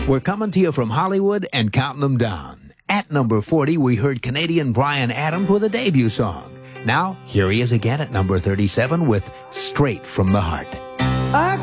We're coming to you from Hollywood and counting them down. At number 40, we heard Canadian Bryan Adams with a debut song. Now, here he is again at number 37 with Straight from the Heart. I